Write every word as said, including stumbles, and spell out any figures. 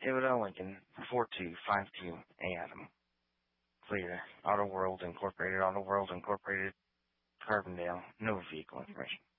David L. Lincoln, four two five two A. Adam. Clear. Auto World Incorporated, Auto World Incorporated, Carbondale, no vehicle information.